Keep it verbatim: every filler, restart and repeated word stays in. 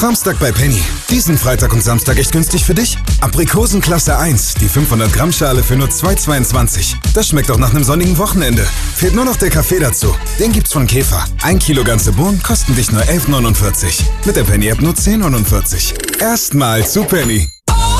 Samstag bei Penny. Diesen Freitag und Samstag echt günstig für dich? Aprikosen Klasse eins, die fünfhundert Gramm Schale für nur zwei Euro zweiundzwanzig. Das schmeckt doch nach einem sonnigen Wochenende. Fehlt nur noch der Kaffee dazu. Den gibt's von Käfer. Ein Kilo ganze Bohnen kosten dich nur elf Euro neunundvierzig. Mit der Penny-App nur zehn Euro neunundvierzig. Erstmal zu Penny.